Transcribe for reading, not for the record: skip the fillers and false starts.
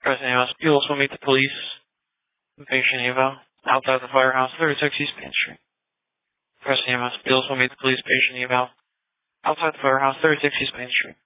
Pressing EMS. You also meet the police. Patient eval. Outside the firehouse, 36 East Main Street. Pressing EMS. You also meet the police. Patient eval. Outside the firehouse, 36 East Main Street.